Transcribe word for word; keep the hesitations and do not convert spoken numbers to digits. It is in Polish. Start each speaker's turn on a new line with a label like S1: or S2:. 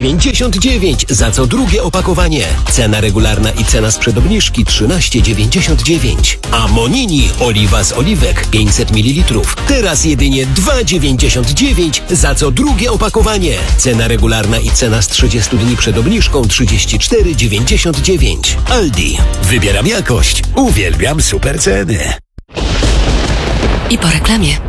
S1: dziewięćdziesiąt dziewięć za co drugie opakowanie. Cena regularna i cena sprzed obniżki trzynaście dziewięćdziesiąt dziewięć. A Monini oliwa z oliwek pięćset mililitrów. Teraz jedynie dwa dziewięćdziesiąt dziewięć za co drugie opakowanie. Cena regularna i cena z trzydziestu dni przed obniżką trzydzieści cztery dziewięćdziesiąt dziewięć. Aldi. Wybieram jakość. Uwielbiam super ceny.
S2: I po reklamie.